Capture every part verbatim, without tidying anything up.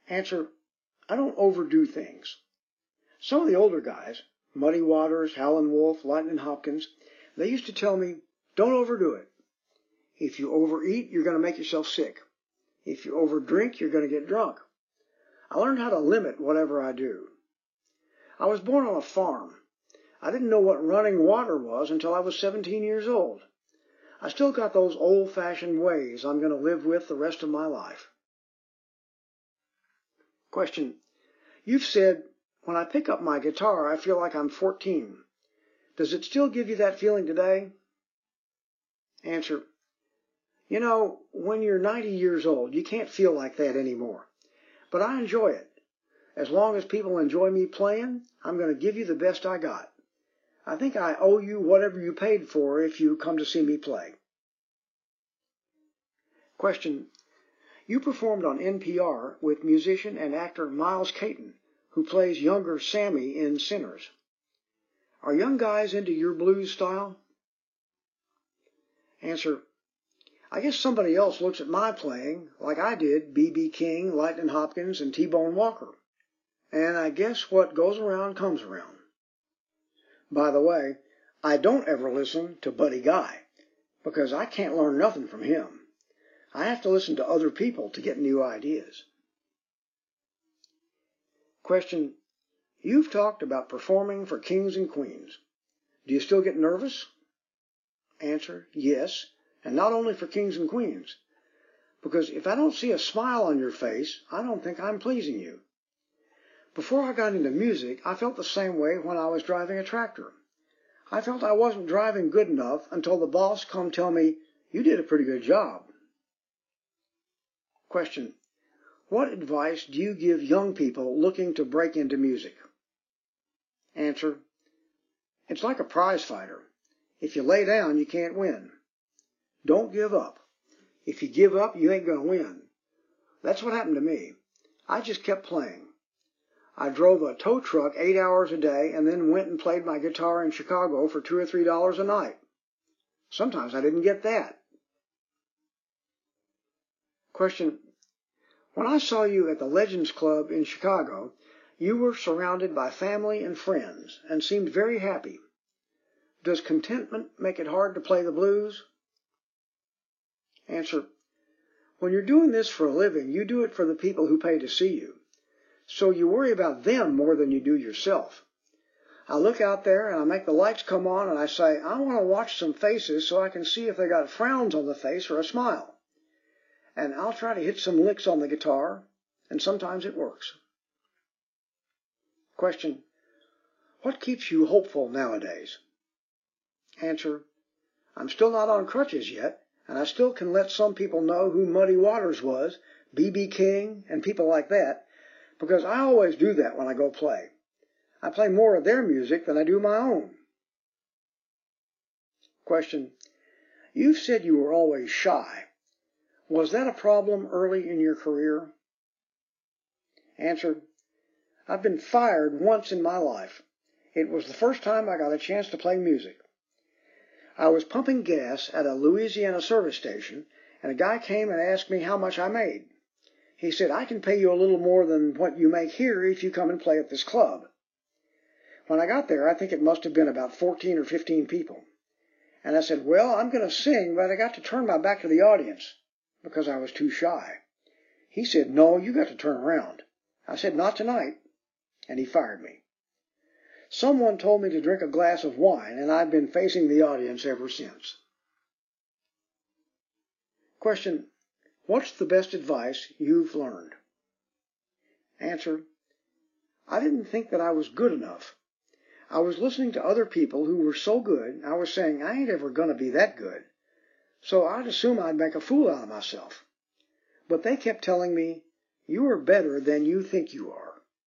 Answer: I don't overdo things. Some of the older guys, Muddy Waters, Howlin' Wolf, Lightnin' Hopkins, they used to tell me, don't overdo it. If you overeat, you're going to make yourself sick. If you overdrink, you're going to get drunk. I learned how to limit whatever I do. I was born on a farm. I didn't know what running water was until I was seventeen years old. I still got those old-fashioned ways I'm going to live with the rest of my life. Question: You've said, when I pick up my guitar, I feel like I'm fourteen. Does it still give you that feeling today? Answer: You know, when you're ninety years old, you can't feel like that anymore. But I enjoy it. As long as people enjoy me playing, I'm going to give you the best I got. I think I owe you whatever you paid for if you come to see me play. Question: You performed on N P R with musician and actor Miles Caton, who plays younger Sammy in Sinners. Are young guys into your blues style? Answer: I guess somebody else looks at my playing like I did B B King, Lightnin' Hopkins, and T-Bone Walker. And I guess what goes around comes around. By the way, I don't ever listen to Buddy Guy, because I can't learn nothing from him. I have to listen to other people to get new ideas. Question: You've talked about performing for kings and queens. Do you still get nervous? Answer: Yes, and not only for kings and queens. Because if I don't see a smile on your face, I don't think I'm pleasing you. Before I got into music, I felt the same way when I was driving a tractor. I felt I wasn't driving good enough until the boss come tell me, you did a pretty good job. Question: What advice do you give young people looking to break into music? Answer: It's like a prize fighter. If you lay down, you can't win. Don't give up. If you give up, you ain't going to win. That's what happened to me. I just kept playing. I drove a tow truck eight hours a day and then went and played my guitar in Chicago for two or three dollars a night. Sometimes I didn't get that. Question: When I saw you at the Legends Club in Chicago, you were surrounded by family and friends and seemed very happy. Does contentment make it hard to play the blues? Answer: When you're doing this for a living, you do it for the people who pay to see you. So you worry about them more than you do yourself. I look out there and I make the lights come on and I say, I want to watch some faces so I can see if they got frowns on the face or a smile. And I'll try to hit some licks on the guitar, and sometimes it works. Question: What keeps you hopeful nowadays? Answer: I'm still not on crutches yet, and I still can let some people know who Muddy Waters was, B B King, and people like that, because I always do that when I go play. I play more of their music than I do my own. Question: You've said you were always shy. Was that a problem early in your career? Answer: I've been fired once in my life. It was the first time I got a chance to play music. I was pumping gas at a Louisiana service station, and a guy came and asked me how much I made. He said, I can pay you a little more than what you make here if you come and play at this club. When I got there, I think it must have been about fourteen or fifteen people. And I said, well, I'm going to sing, but I got to turn my back to the audience because I was too shy. He said, no, you got to turn around. I said, not tonight. And he fired me. Someone told me to drink a glass of wine, and I've been facing the audience ever since. Question: What's the best advice you've learned? Answer: I didn't think that I was good enough. I was listening to other people who were so good, I was saying, I ain't ever going to be that good. So I'd assume I'd make a fool out of myself. But they kept telling me, you are better than you think you are.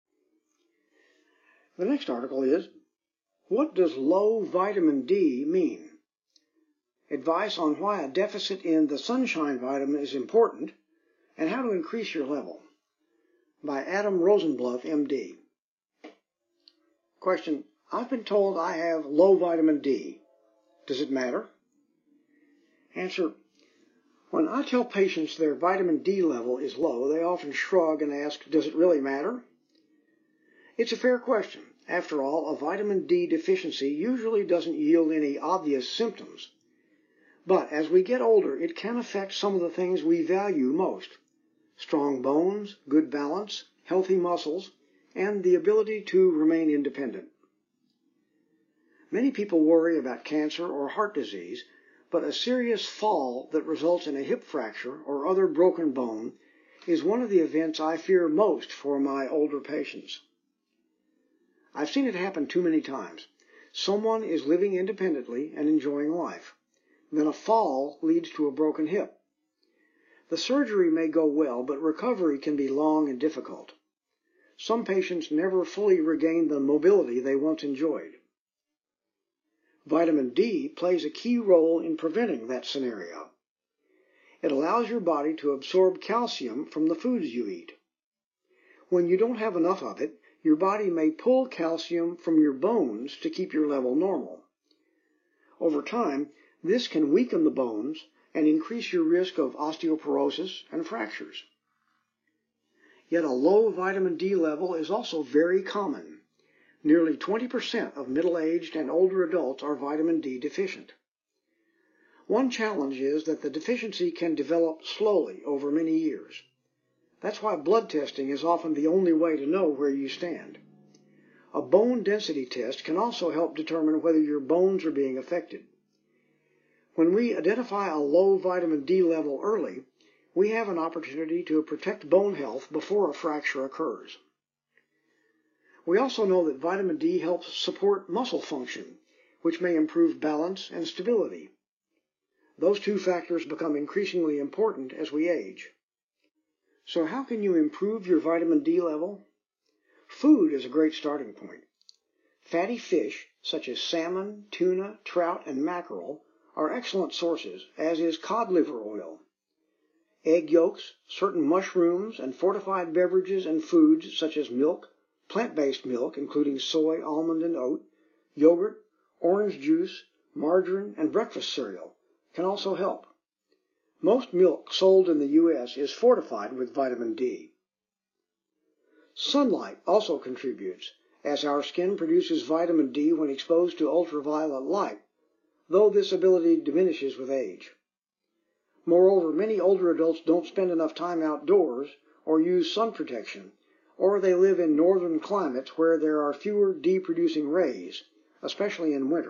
The next article is, what does low vitamin D mean? Advice on why a deficit in the sunshine vitamin is important and how to increase your level. By Adam Rosenbluth, M D. Question: I've been told I have low vitamin D. Does it matter? Answer: When I tell patients their vitamin D level is low, they often shrug and ask, does it really matter? It's a fair question. After all, a vitamin D deficiency usually doesn't yield any obvious symptoms. But as we get older, it can affect some of the things we value most: strong bones, good balance, healthy muscles, and the ability to remain independent. Many people worry about cancer or heart disease, but a serious fall that results in a hip fracture or other broken bone is one of the events I fear most for my older patients. I've seen it happen too many times. Someone is living independently and enjoying life. Then a fall leads to a broken hip. The surgery may go well, but recovery can be long and difficult. Some patients never fully regain the mobility they once enjoyed. Vitamin D plays a key role in preventing that scenario. It allows your body to absorb calcium from the foods you eat. When you don't have enough of it, your body may pull calcium from your bones to keep your level normal. Over time, this can weaken the bones and increase your risk of osteoporosis and fractures. Yet a low vitamin D level is also very common. Nearly twenty percent of middle-aged and older adults are vitamin D deficient. One challenge is that the deficiency can develop slowly over many years. That's why blood testing is often the only way to know where you stand. A bone density test can also help determine whether your bones are being affected. When we identify a low vitamin D level early, we have an opportunity to protect bone health before a fracture occurs. We also know that vitamin D helps support muscle function, which may improve balance and stability. Those two factors become increasingly important as we age. So how can you improve your vitamin D level? Food is a great starting point. Fatty fish, such as salmon, tuna, trout, and mackerel, are excellent sources, as is cod liver oil. Egg yolks, certain mushrooms, and fortified beverages and foods such as milk, plant-based milk, including soy, almond, and oat, yogurt, orange juice, margarine, and breakfast cereal, can also help. Most milk sold in the U S is fortified with vitamin D. Sunlight also contributes, as our skin produces vitamin D when exposed to ultraviolet light, though this ability diminishes with age. Moreover, many older adults don't spend enough time outdoors or use sun protection, or they live in northern climates where there are fewer D-producing rays, especially in winter.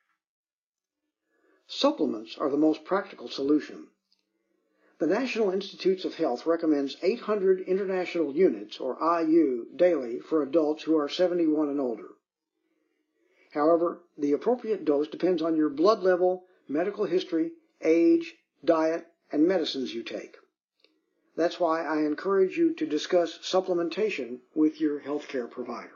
Supplements are the most practical solution. The National Institutes of Health recommends eight hundred international units, or I U, daily for adults who are seventy-one and older. However, the appropriate dose depends on your blood level, medical history, age, diet, and medicines you take. That's why I encourage you to discuss supplementation with your healthcare provider.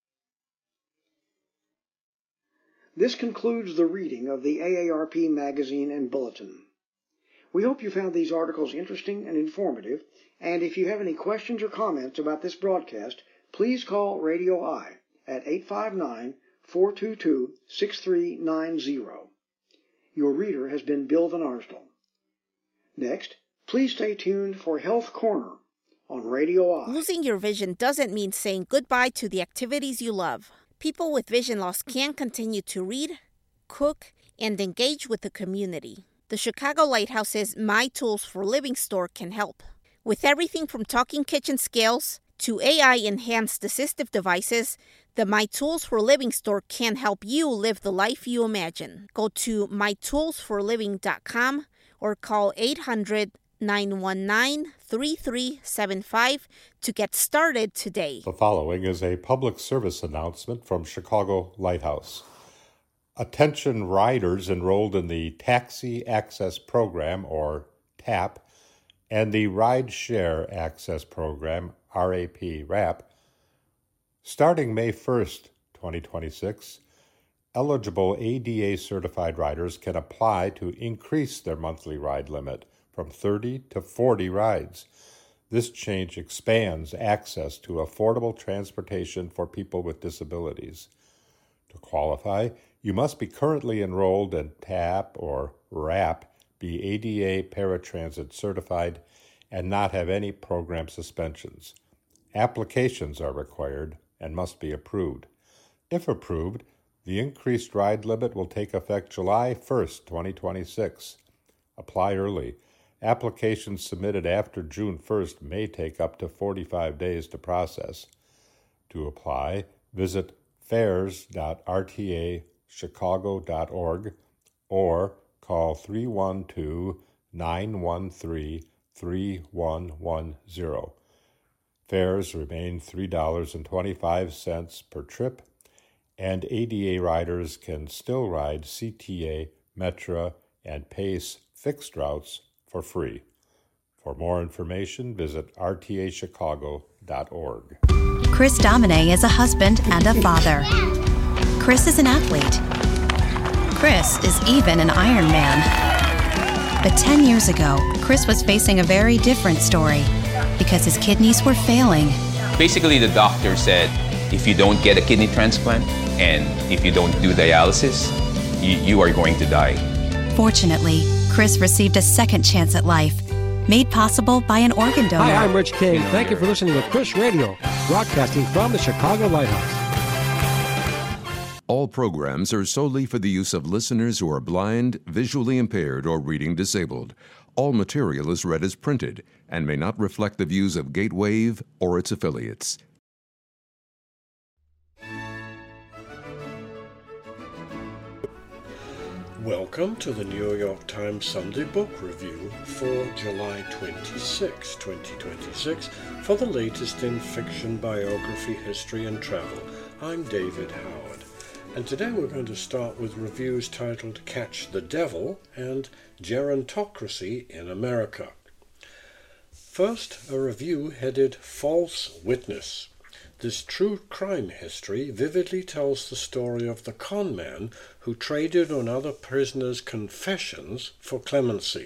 This concludes the reading of the A A R P magazine and bulletin. We hope you found these articles interesting and informative, and if you have any questions or comments about this broadcast, please call Radio I at eight five nine, four two two, six three nine zero. Your reader has been Bill Van Arsdell. Next, please stay tuned for Health Corner on Radio I. Losing your vision doesn't mean saying goodbye to the activities you love. People with vision loss can continue to read, cook, and engage with the community. The Chicago Lighthouse's My Tools for Living store can help. With everything from talking kitchen scales to A I-enhanced assistive devices, the My Tools for Living store can help you live the life you imagine. Go to my tools for living dot com or call eight hundred, nine one nine, three three seven five to get started today. The following is a public service announcement from Chicago Lighthouse. Attention riders enrolled in the Taxi Access Program, or TAP, and the Ride Share Access Program, R A P, RAP. Starting May first, twenty twenty-six, eligible A D A-certified riders can apply to increase their monthly ride limit from thirty to forty rides. This change expands access to affordable transportation for people with disabilities. To qualify, you must be currently enrolled in TAP or RAP be A D A paratransit certified, and not have any program suspensions. Applications are required and must be approved. If approved, the increased ride limit will take effect July first, twenty twenty-six. Apply early. Applications submitted after June first may take up to forty-five days to process. To apply, visit fares dot r t a chicago dot org or call three one two, nine one three, three one one zero. Fares remain three dollars and twenty-five cents per trip, and A D A riders can still ride C T A, Metra, and PACE fixed routes for free. For more information, visit r t a chicago dot org. Chris Domine is a husband and a father. Chris is an athlete. Chris is even an Iron Man. But ten years ago, Chris was facing a very different story because his kidneys were failing. Basically, the doctor said, if you don't get a kidney transplant and if you don't do dialysis, you, you are going to die. Fortunately, Chris received a second chance at life, made possible by an organ donor. Hi, I'm Rich King. Thank you for listening to Chris Radio, broadcasting from the Chicago Lighthouse. All programs are solely for the use of listeners who are blind, visually impaired, or reading disabled. All material is read as printed and may not reflect the views of Gatewave or its affiliates. Welcome to the New York Times Sunday Book Review for July twenty-sixth, twenty twenty-six, for the latest in fiction, biography, history, and travel. I'm David Howard, and today we're going to start with reviews titled Catch the Devil and Gerontocracy in America. First, a review headed False Witness. This true crime history vividly tells the story of the con man who traded on other prisoners' confessions for clemency.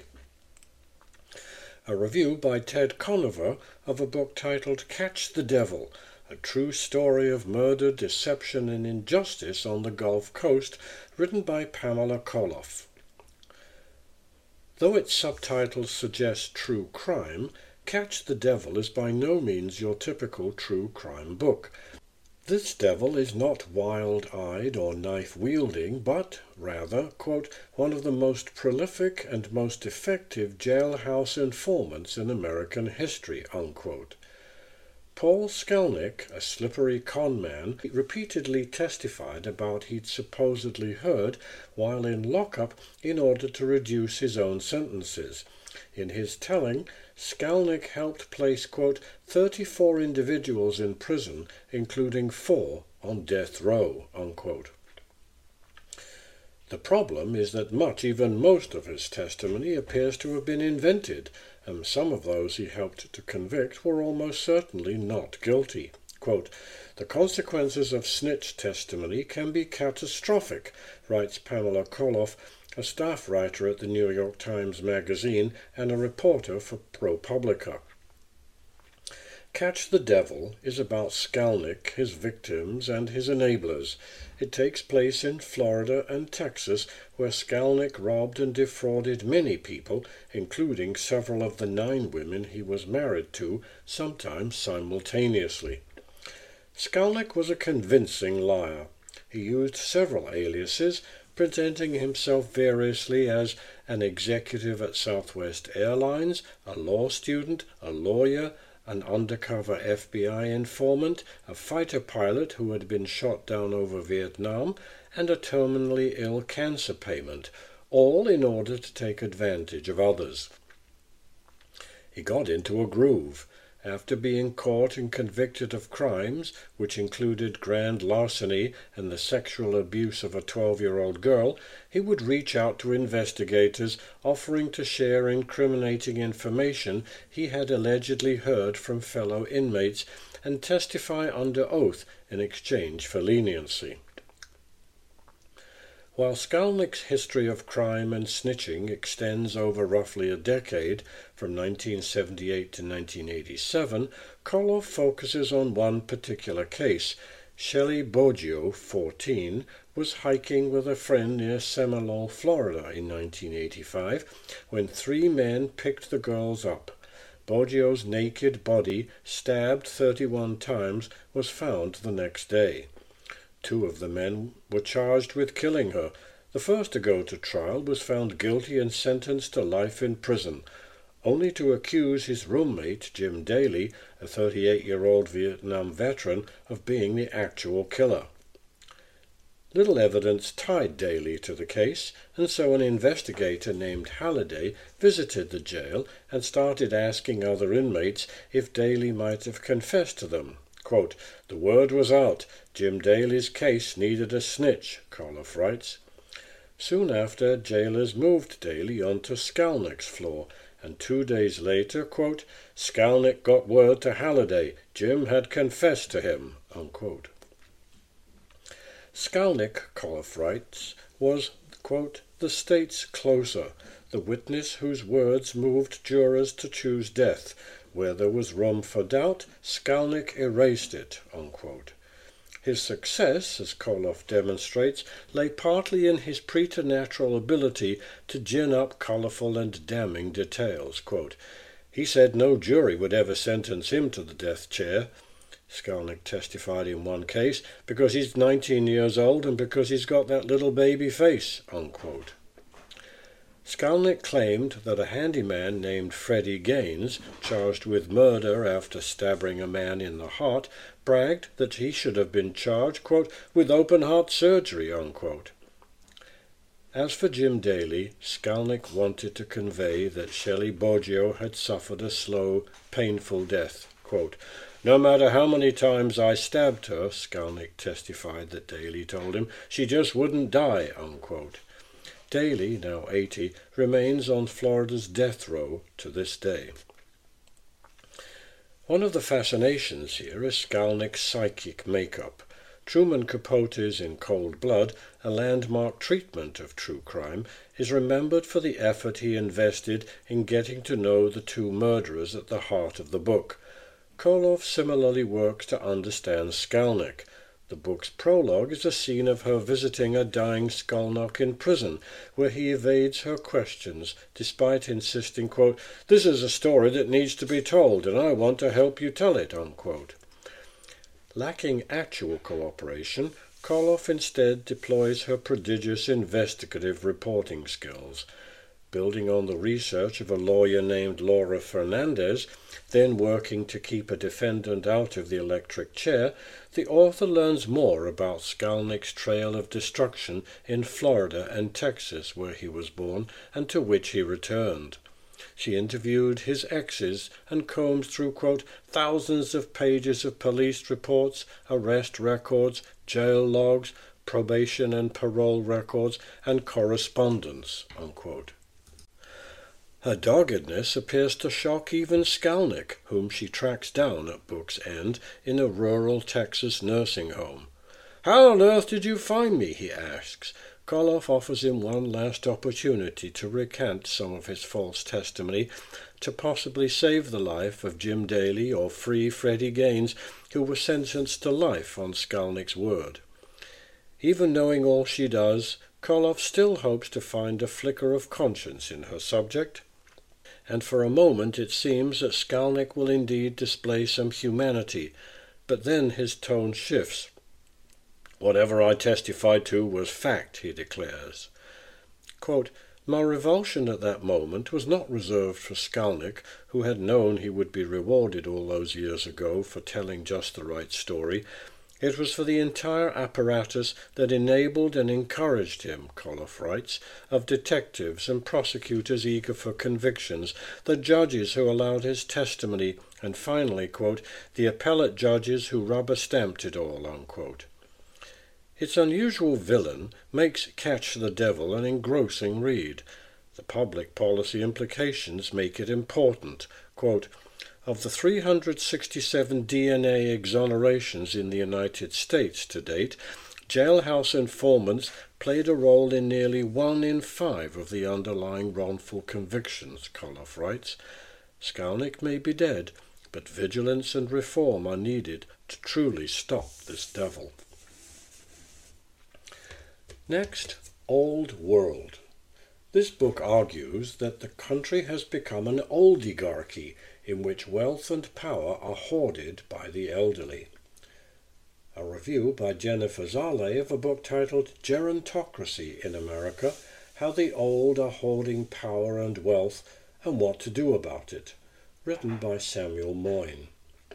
A review by Ted Conover of a book titled Catch the Devil, a true story of murder, deception, and injustice on the Gulf Coast, written by Pamela Koloff. Though its subtitles suggest true crime, Catch the Devil is by no means your typical true crime book. This devil is not wild-eyed or knife-wielding, but, rather, quote, one of the most prolific and most effective jailhouse informants in American history, unquote. Paul Skelnick, a slippery con man, repeatedly testified about he'd supposedly heard while in lockup in order to reduce his own sentences. In his telling, Skelnick helped place, quote, thirty-four individuals in prison, including four on death row, unquote. The problem is that much, even most of his testimony appears to have been invented, and some of those he helped to convict were almost certainly not guilty. Quote, the consequences of snitch testimony can be catastrophic, writes Pamela Koloff, a staff writer at the New York Times Magazine and a reporter for ProPublica. Catch the Devil is about Skelnick, his victims, and his enablers. It takes place in Florida and Texas, where Skelnick robbed and defrauded many people, including several of the nine women he was married to, sometimes simultaneously. Skelnick was a convincing liar. He used several aliases, presenting himself variously as an executive at Southwest Airlines, a law student, a lawyer, an undercover F B I informant, a fighter pilot who had been shot down over Vietnam, and a terminally ill cancer patient, all in order to take advantage of others. He got into a groove. After being caught and convicted of crimes, which included grand larceny and the sexual abuse of a twelve-year-old girl, he would reach out to investigators, offering to share incriminating information he had allegedly heard from fellow inmates and testify under oath in exchange for leniency. While Skelnick's history of crime and snitching extends over roughly a decade, from nineteen seventy-eight to nineteen eighty-seven, Koloff focuses on one particular case, Shelley Boggio, fourteen, was hiking with a friend near Seminole, Florida in nineteen eighty-five when three men picked the girls up. Boggio's naked body, stabbed thirty-one times, was found the next day. Two of the men were charged with killing her. The first to go to trial was found guilty and sentenced to life in prison, only to accuse his roommate, Jim Daly, a thirty-eight-year-old Vietnam veteran, of being the actual killer. Little evidence tied Daly to the case, and so an investigator named Halliday visited the jail and started asking other inmates if Daly might have confessed to them. Quote, "The word was out. Jim Daly's case needed a snitch," Koloff writes. Soon after, jailers moved Daly onto Skalnick's floor, and two days later, quote, "Skalnick got word to Halliday. Jim had confessed to him," unquote. Skalnick, Koloff writes, was, quote, "the state's closer, the witness whose words moved jurors to choose death. Where there was room for doubt, Skalnick erased it," unquote. His success, as Koloff demonstrates, lay partly in his preternatural ability to gin up colourful and damning details. Quote, "He said no jury would ever sentence him to the death chair," Skalnick testified in one case, "because he's nineteen years old and because he's got that little baby face," unquote. Skalnick claimed that a handyman named Freddie Gaines, charged with murder after stabbing a man in the heart, bragged that he should have been charged, quote, "with open-heart surgery," unquote. As for Jim Daly, Skalnick wanted to convey that Shelley Boggio had suffered a slow, painful death. Quote, "No matter how many times I stabbed her," Skalnick testified that Daly told him, "she just wouldn't die," unquote. Daly, now eighty, remains on Florida's death row to this day. One of the fascinations here is Skalnick's psychic makeup. Truman Capote's In Cold Blood, a landmark treatment of true crime, is remembered for the effort he invested in getting to know the two murderers at the heart of the book. Koloff similarly works to understand Skalnick. The book's prologue is a scene of her visiting a dying Skalnick in prison, where he evades her questions, despite insisting, quote, "This is a story that needs to be told, and I want to help you tell it," unquote. Lacking actual cooperation, Koloff instead deploys her prodigious investigative reporting skills. Building on the research of a lawyer named Laura Fernandez, then working to keep a defendant out of the electric chair, the author learns more about Skalnick's trail of destruction in Florida and Texas, where he was born, and to which he returned. She interviewed his exes and combed through, quote, "thousands of pages of police reports, arrest records, jail logs, probation and parole records, and correspondence," unquote. Her doggedness appears to shock even Skalnick, whom she tracks down at book's end in a rural Texas nursing home. "How on earth did you find me?" he asks. Koloff offers him one last opportunity to recant some of his false testimony, to possibly save the life of Jim Daly or free Freddie Gaines, who was sentenced to life on Skalnick's word. Even knowing all she does, Koloff still hopes to find a flicker of conscience in her subject, and for a moment it seems that Skalnick will indeed display some humanity, but then his tone shifts. "Whatever I testified to was fact," he declares. Quote, "My revulsion at that moment was not reserved for Skalnick, who had known he would be rewarded all those years ago for telling just the right story. It was for the entire apparatus that enabled and encouraged him," Koloff writes, "of detectives and prosecutors eager for convictions, the judges who allowed his testimony, and finally, quote, the appellate judges who rubber-stamped it all," unquote. Its unusual villain makes Catch the Devil an engrossing read. The public policy implications make it important. Quote, "Of the three hundred sixty-seven D N A exonerations in the United States to date, jailhouse informants played a role in nearly one in five of the underlying wrongful convictions," Koloff writes. Skalnick may be dead, but vigilance and reform are needed to truly stop this devil. Next, Old World. This book argues that the country has become an oligarchy in which wealth and power are hoarded by the elderly. A review by Jennifer Zale of a book titled Gerontocracy in America, How the Old Are Hoarding Power and Wealth and What to Do About It, written by Samuel Moyn.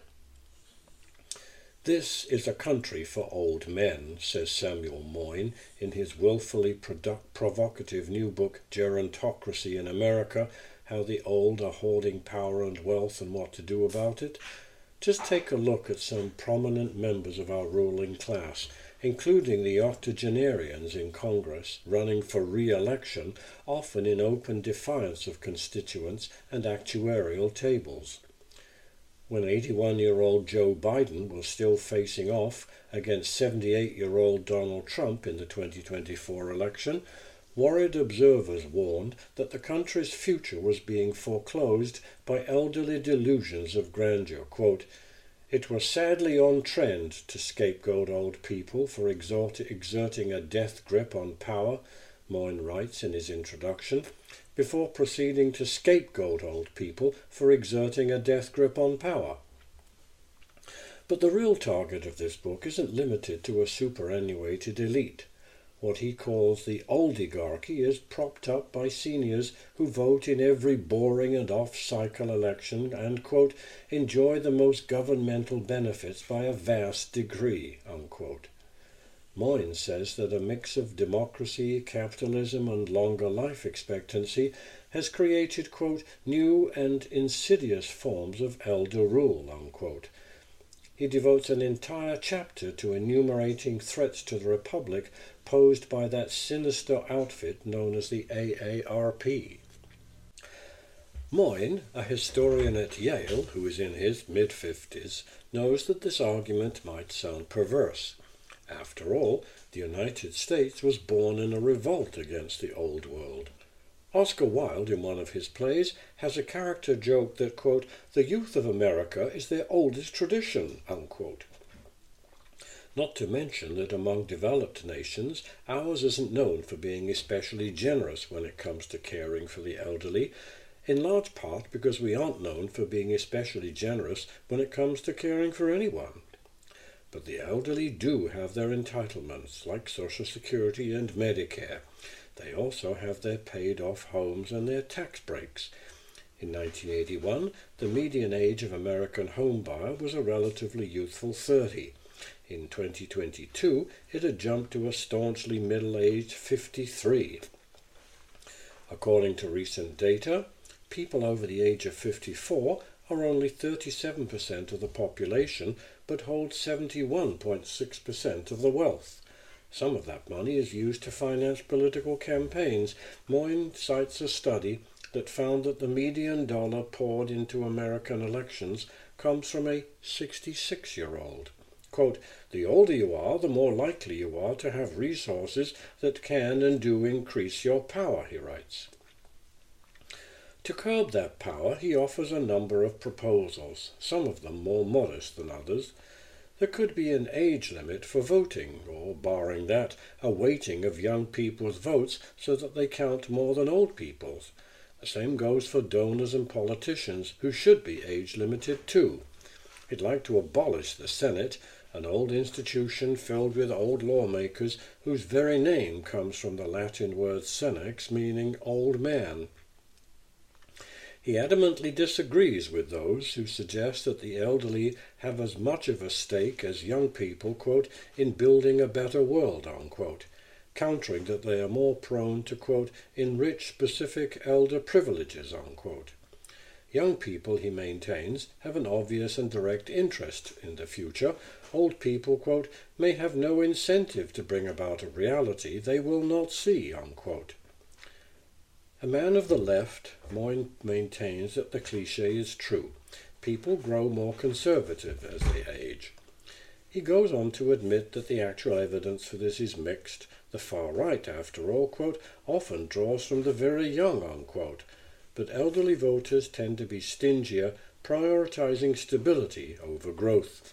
This is a country for old men, says Samuel Moyn in his willfully produ- provocative new book Gerontocracy in America, How the Old Are Hoarding Power and Wealth and What to Do About It. Just take a look at some prominent members of our ruling class, including the octogenarians in Congress running for re-election, often in open defiance of constituents and actuarial tables. When eighty-one-year-old Joe Biden was still facing off against seventy-eight-year-old Donald Trump in the twenty twenty-four election, worried observers warned that the country's future was being foreclosed by elderly delusions of grandeur. Quote, "It was sadly on trend to scapegoat old people for exort- exerting a death grip on power," Moyn writes in his introduction, before proceeding to scapegoat old people for exerting a death grip on power. But the real target of this book isn't limited to a superannuated elite. What he calls the oligarchy is propped up by seniors who vote in every boring and off-cycle election and, quote, enjoy the most governmental benefits by a vast degree, unquote. Moyn says that a mix of democracy, capitalism, and longer life expectancy has created, quote, new and insidious forms of elder rule, unquote. He devotes an entire chapter to enumerating threats to the Republic posed by that sinister outfit known as the A A R P. Moyn, a historian at Yale who is in his mid-fifties, knows that this argument might sound perverse. After all, the United States was born in a revolt against the old world. Oscar Wilde, in one of his plays, has a character joke that, quote, the youth of America is their oldest tradition, unquote. Not to mention that among developed nations, ours isn't known for being especially generous when it comes to caring for the elderly, in large part because we aren't known for being especially generous when it comes to caring for anyone. But the elderly do have their entitlements, like Social Security and Medicare. They also have their paid-off homes and their tax breaks. In nineteen eighty-one, the median age of American homebuyer was a relatively youthful thirty. In twenty twenty-two, it had jumped to a staunchly middle-aged fifty-three. According to recent data, people over the age of fifty-four are only thirty-seven percent of the population, but hold seventy-one point six percent of the wealth. Some of that money is used to finance political campaigns. Moyn cites a study that found that the median dollar poured into American elections comes from a sixty-six-year-old. Quote, the older you are, the more likely you are to have resources that can and do increase your power, he writes. To curb that power, he offers a number of proposals, some of them more modest than others. There could be an age limit for voting, or, barring that, a weighting of young people's votes so that they count more than old people's. The same goes for donors and politicians, who should be age-limited too. He'd like to abolish the Senate, an old institution filled with old lawmakers whose very name comes from the Latin word senex, meaning old man. He adamantly disagrees with those who suggest that the elderly have as much of a stake as young people, quote, in building a better world, unquote, countering that they are more prone to, quote, enrich specific elder privileges, unquote. Young people, he maintains, have an obvious and direct interest in the future. Old people, quote, may have no incentive to bring about a reality they will not see, unquote. A man of the left, Moyn maintains that the cliché is true. People grow more conservative as they age. He goes on to admit that the actual evidence for this is mixed. The far right, after all, quote, often draws from the very young, unquote. But elderly voters tend to be stingier prioritizing stability over growth.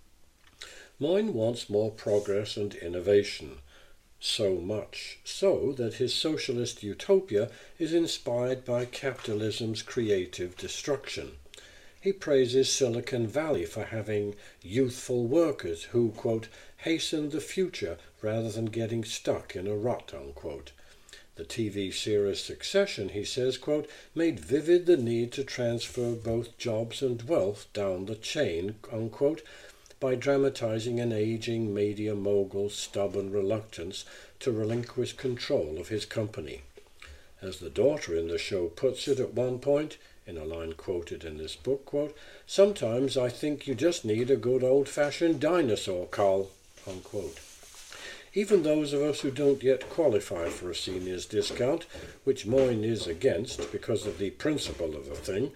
Moyne wants more progress and innovation, so much so that his socialist utopia is inspired by capitalism's creative destruction. He praises Silicon Valley for having youthful workers who, quote, hasten the future rather than getting stuck in a rut, unquote. The T V series Succession, he says, quote, made vivid the need to transfer both jobs and wealth down the chain, unquote, by dramatizing an aging media mogul's stubborn reluctance to relinquish control of his company. As the daughter in the show puts it at one point, in a line quoted in this book, quote, sometimes I think you just need a good old-fashioned dinosaur, Carl, unquote. Even those of us who don't yet qualify for a senior's discount, which Moyne is against because of the principle of the thing,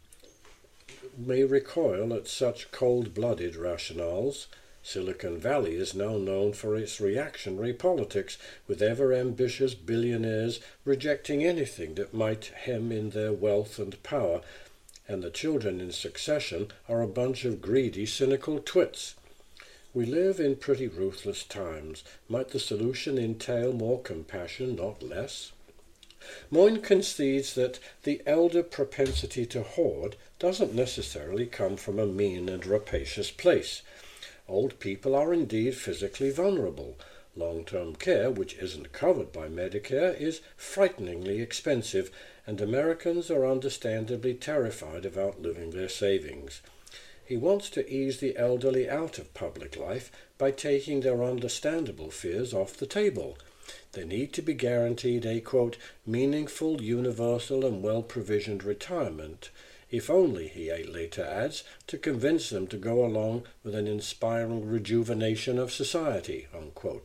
may recoil at such cold-blooded rationales. Silicon Valley is now known for its reactionary politics, with ever-ambitious billionaires rejecting anything that might hem in their wealth and power, and the children in Succession are a bunch of greedy, cynical twits. We live in pretty ruthless times. Might the solution entail more compassion, not less? Moyne concedes that the elder propensity to hoard doesn't necessarily come from a mean and rapacious place. Old people are indeed physically vulnerable. Long-term care, which isn't covered by Medicare, is frighteningly expensive, and Americans are understandably terrified of outliving their savings. He wants to ease the elderly out of public life by taking their understandable fears off the table. They need to be guaranteed a, quote, meaningful, universal and well-provisioned retirement, if only, he later adds, to convince them to go along with an inspiring rejuvenation of society, unquote.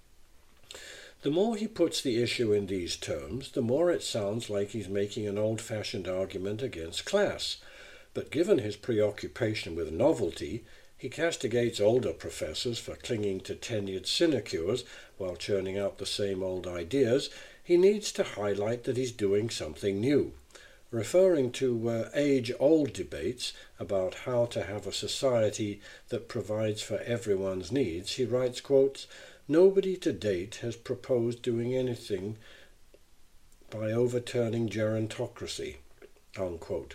The more he puts the issue in these terms, the more it sounds like he's making an old-fashioned argument against class. But given his preoccupation with novelty, he castigates older professors for clinging to tenured sinecures while churning out the same old ideas. He needs to highlight that he's doing something new. Referring to uh, age-old debates about how to have a society that provides for everyone's needs, he writes, quote, nobody to date has proposed doing anything by overturning gerontocracy, unquote.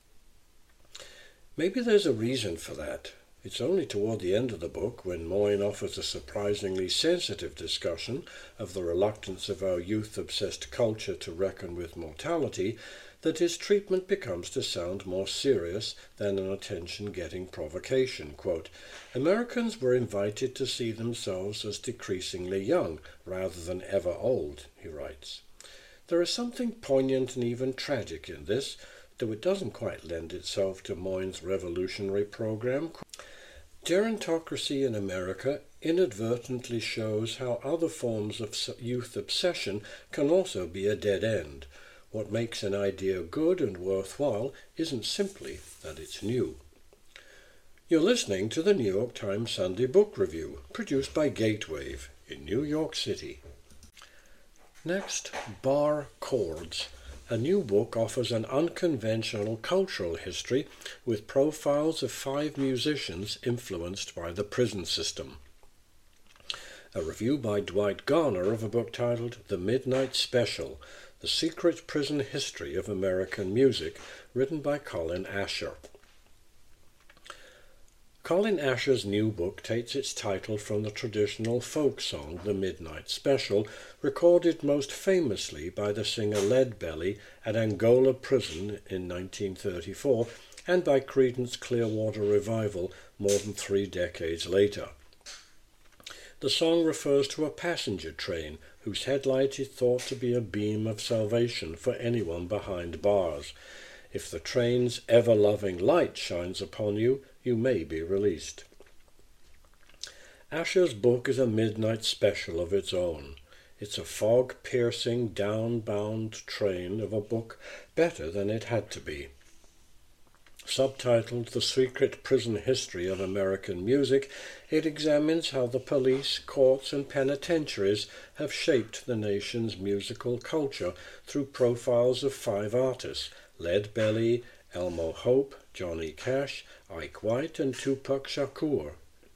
Maybe there's a reason for that. It's only toward the end of the book, when Moyne offers a surprisingly sensitive discussion of the reluctance of our youth-obsessed culture to reckon with mortality, that his treatment becomes to sound more serious than an attention-getting provocation. Quote, Americans were invited to see themselves as decreasingly young rather than ever old, he writes. There is something poignant and even tragic in this, though it doesn't quite lend itself to Moyne's revolutionary program. Gerontocracy in America inadvertently shows how other forms of youth obsession can also be a dead end. What makes an idea good and worthwhile isn't simply that it's new. You're listening to the New York Times Sunday Book Review, produced by Gatewave in New York City. Next, Bar Chords. A new book offers an unconventional cultural history with profiles of five musicians influenced by the prison system. A review by Dwight Garner of a book titled The Midnight Special, The Secret Prison History of American Music, written by Colin Asher. Colin Asher's new book takes its title from the traditional folk song The Midnight Special, recorded most famously by the singer Leadbelly at Angola Prison in nineteen thirty-four and by Creedence Clearwater Revival more than three decades later. The song refers to a passenger train whose headlight is thought to be a beam of salvation for anyone behind bars. If the train's ever-loving light shines upon you, you may be released. Asher's book is a midnight special of its own. It's a fog-piercing, down-bound train of a book better than it had to be. Subtitled The Secret Prison History of American Music, it examines how the police, courts, and penitentiaries have shaped the nation's musical culture through profiles of five artists, Leadbelly, Elmo Hope, Johnny Cash, Ike White, and Tupac Shakur.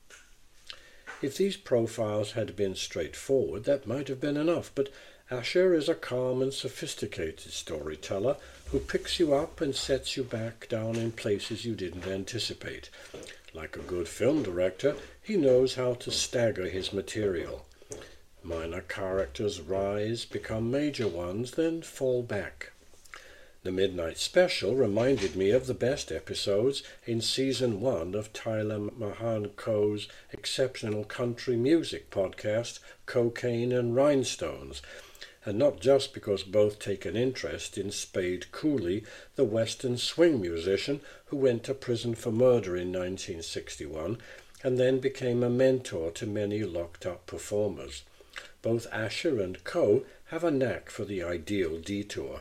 If these profiles had been straightforward, that might have been enough, but Asher is a calm and sophisticated storyteller who picks you up and sets you back down in places you didn't anticipate. Like a good film director, he knows how to stagger his material. Minor characters rise, become major ones, then fall back. The Midnight Special reminded me of the best episodes in Season one of Tyler Mahan Coe's exceptional country music podcast, Cocaine and Rhinestones, and not just because both take an interest in Spade Cooley, the Western swing musician who went to prison for murder in nineteen sixty-one and then became a mentor to many locked-up performers. Both Asher and Coe have a knack for the ideal detour.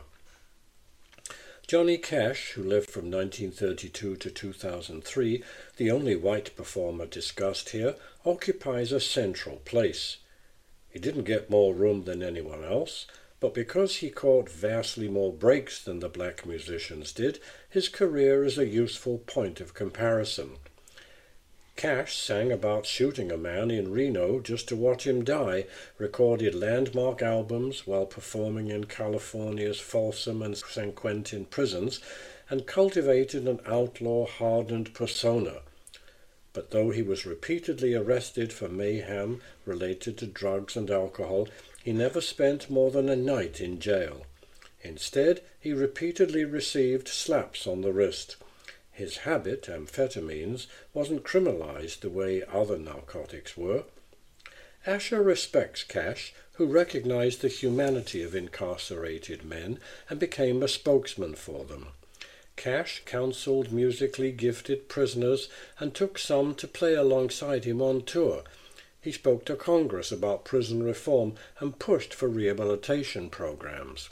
Johnny Cash, who lived from nineteen thirty-two to two thousand three, the only white performer discussed here, occupies a central place. He didn't get more room than anyone else, but because he caught vastly more breaks than the black musicians did, his career is a useful point of comparison. Cash sang about shooting a man in Reno just to watch him die, recorded landmark albums while performing in California's Folsom and San Quentin prisons, and cultivated an outlaw-hardened persona. But though he was repeatedly arrested for mayhem related to drugs and alcohol, he never spent more than a night in jail. Instead, he repeatedly received slaps on the wrist. His habit, amphetamines, wasn't criminalized the way other narcotics were. Asher respects Cash, who recognized the humanity of incarcerated men and became a spokesman for them. Cash counseled musically gifted prisoners and took some to play alongside him on tour. He spoke to Congress about prison reform and pushed for rehabilitation programs.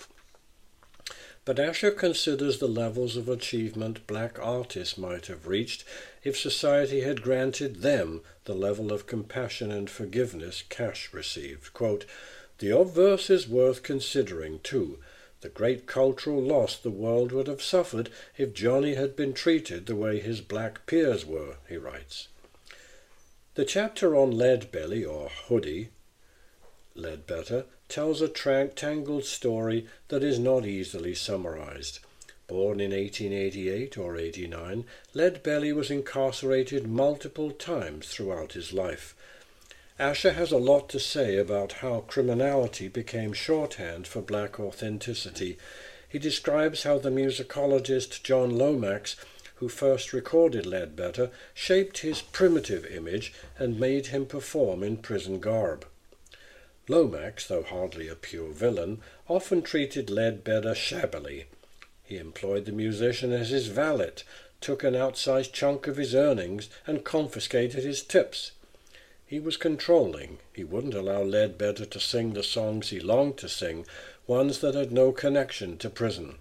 But Asher considers the levels of achievement black artists might have reached if society had granted them the level of compassion and forgiveness Cash received. Quote, "The obverse is worth considering, too. The great cultural loss the world would have suffered if Johnny had been treated the way his black peers were," he writes. The chapter on Leadbelly, or Hoodie Ledbetter, tells a tra- tangled story that is not easily summarized. Born in eighteen eighty-eight or eighty-nine, Leadbelly was incarcerated multiple times throughout his life. Asher has a lot to say about how criminality became shorthand for black authenticity. He describes how the musicologist John Lomax, who first recorded Ledbetter, shaped his primitive image and made him perform in prison garb. Lomax, though hardly a pure villain, often treated Ledbetter shabbily. He employed the musician as his valet, took an outsized chunk of his earnings, and confiscated his tips. He was controlling. He wouldn't allow Ledbetter to sing the songs he longed to sing, ones that had no connection to prison.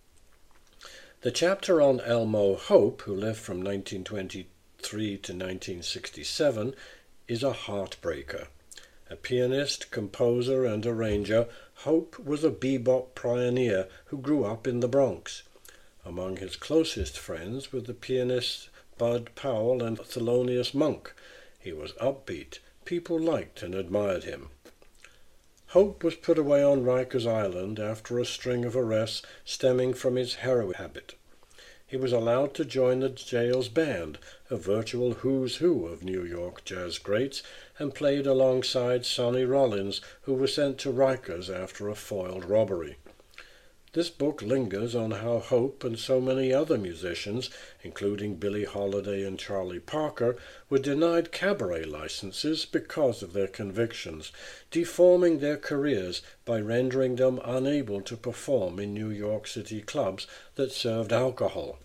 The chapter on Elmo Hope, who lived from nineteen twenty-three to nineteen sixty-seven, is a heartbreaker. A pianist, composer, and arranger, Hope was a bebop pioneer who grew up in the Bronx. Among his closest friends were the pianists Bud Powell and Thelonious Monk. He was upbeat. People liked and admired him. Hope was put away on Rikers Island after a string of arrests stemming from his heroin habit. He was allowed to join the jail's band, a virtual who's who of New York jazz greats, and played alongside Sonny Rollins, who was sent to Rikers after a foiled robbery. This book lingers on how Hope and so many other musicians, including Billie Holiday and Charlie Parker, were denied cabaret licenses because of their convictions, deforming their careers by rendering them unable to perform in New York City clubs that served alcohol.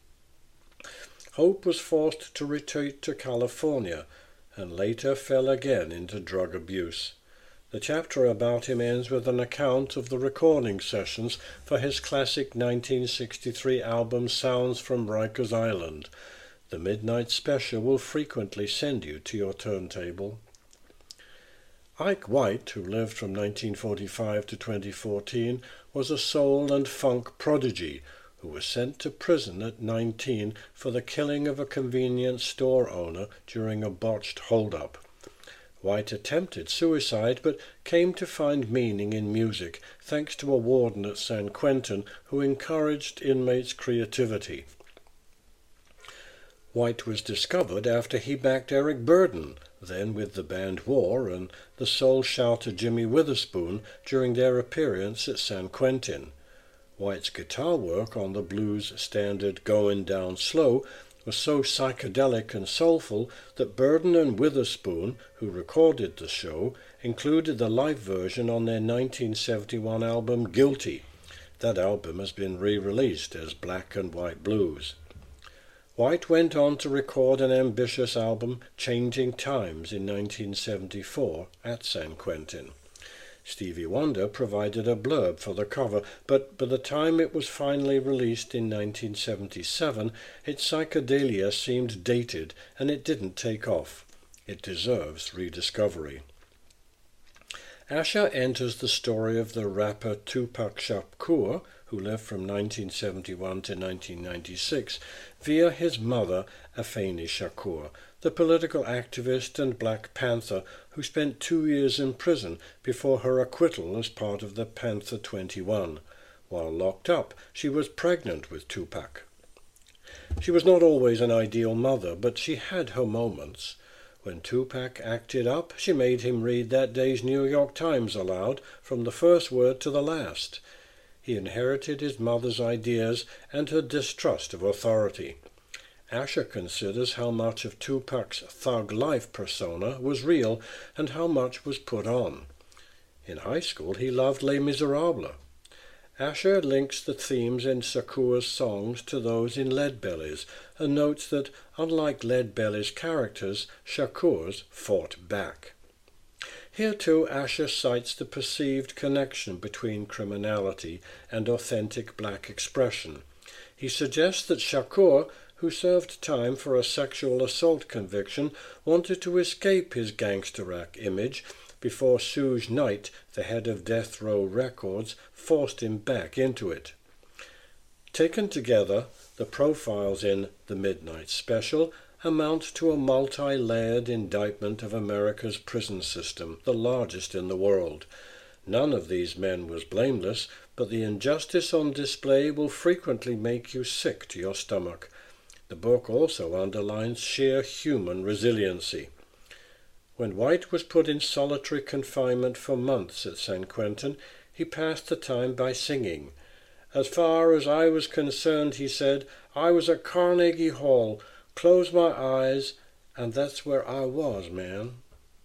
Hope was forced to retreat to California and later fell again into drug abuse. The chapter about him ends with an account of the recording sessions for his classic nineteen sixty-three album Sounds from Rikers Island. The Midnight Special will frequently send you to your turntable. Ike White, who lived from nineteen forty-five to twenty fourteen, was a soul and funk prodigy who was sent to prison at nineteen for the killing of a convenience store owner during a botched hold-up. White attempted suicide, but came to find meaning in music, thanks to a warden at San Quentin who encouraged inmates' creativity. White was discovered after he backed Eric Burdon, then with the band War, and the soul shouter Jimmy Witherspoon during their appearance at San Quentin. White's guitar work on the blues standard Goin' Down Slow was so psychedelic and soulful that Burdon and Witherspoon, who recorded the show, included the live version on their nineteen seventy-one album Guilty. That album has been re-released as Black and White Blues. White went on to record an ambitious album, Changing Times, in nineteen seventy-four at San Quentin. Stevie Wonder provided a blurb for the cover, but by the time it was finally released in nineteen seventy-seven, its psychedelia seemed dated and it didn't take off. It deserves rediscovery. Asher enters the story of the rapper Tupac Shakur, who lived from nineteen seventy-one to nineteen ninety-six, via his mother, Afeni Shakur, the political activist and Black Panther who spent two years in prison before her acquittal as part of the Panther twenty-one. While locked up, she was pregnant with Tupac. She was not always an ideal mother, but she had her moments. When Tupac acted up, she made him read that day's New York Times aloud, from the first word to the last. He inherited his mother's ideas and her distrust of authority. Asher considers how much of Tupac's thug life persona was real and how much was put on. In high school, he loved Les Miserables. Asher links the themes in Shakur's songs to those in Leadbelly's and notes that, unlike Leadbelly's characters, Shakur's fought back. Here too Asher cites the perceived connection between criminality and authentic black expression. He suggests that Shakur, who served time for a sexual assault conviction, wanted to escape his gangster-act image before Suge Knight, the head of Death Row Records, forced him back into it. Taken together, the profiles in The Midnight Special amount to a multi-layered indictment of America's prison system, the largest in the world. None of these men was blameless, but the injustice on display will frequently make you sick to your stomach. The book also underlines sheer human resiliency. When White was put in solitary confinement for months at San Quentin, he passed the time by singing. As far as I was concerned, he said, I was at Carnegie Hall, closed my eyes, and that's where I was, man.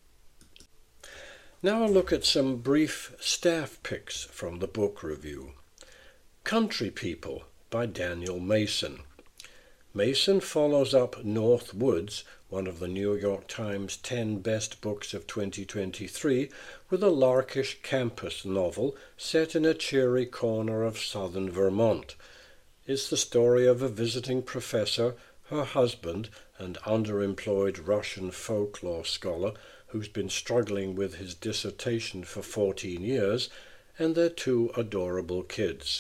Now a look at some brief staff picks from the book review. Country People by Daniel Mason. Mason follows up North Woods, one of the New York Times ten best books of twenty twenty-three, with a larkish campus novel set in a cheery corner of southern Vermont. It's the story of a visiting professor, her husband, an underemployed Russian folklore scholar who's been struggling with his dissertation for fourteen years, and their two adorable kids.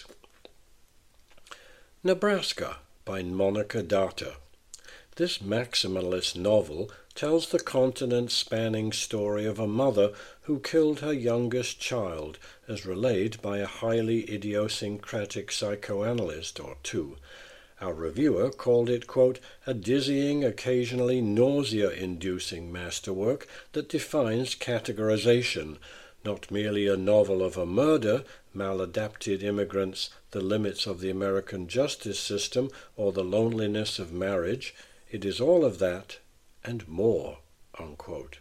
Nebraska by Monica Data. This maximalist novel tells the continent-spanning story of a mother who killed her youngest child, as relayed by a highly idiosyncratic psychoanalyst or two. Our reviewer called it, quote, a dizzying, occasionally nausea-inducing masterwork that defines categorization, not merely a novel of a murder, maladapted immigrants, the limits of the American justice system, or the loneliness of marriage. It is all of that and more, unquote.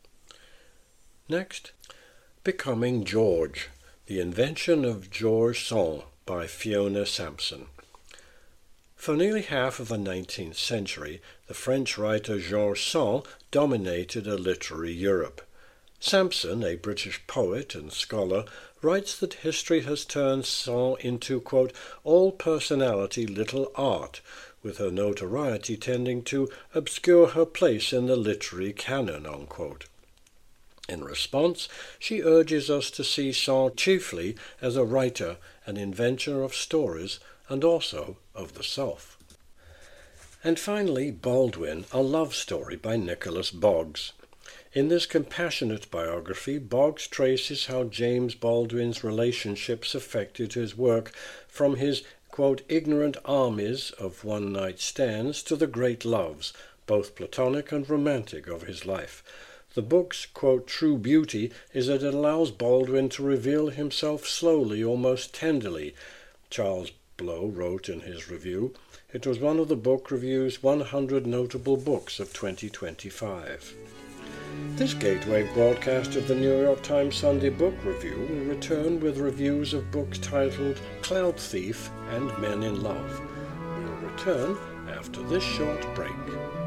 Next, Becoming George, The Invention of George Sand by Fiona Sampson. For nearly half of the nineteenth century, the French writer George Sand dominated a literary Europe. Sampson, a British poet and scholar, writes that history has turned Sand into, quote, all-personality little art, with her notoriety tending to obscure her place in the literary canon, unquote. In response, she urges us to see Sand chiefly as a writer, an inventor of stories, and also of the self. And finally, Baldwin, a love story by Nicholas Boggs. In this compassionate biography, Boggs traces how James Baldwin's relationships affected his work, from his, quote, ignorant armies of one-night stands to the great loves, both platonic and romantic, of his life. The book's, quote, true beauty is that it allows Baldwin to reveal himself slowly, almost tenderly. Charles Blow wrote in his review, "It was one of the book review's one hundred notable books of twenty twenty-five. This Gateway broadcast of the New York Times Sunday Book Review will return with reviews of books titled Cloud Thief and Men in Love. We'll return after this short break.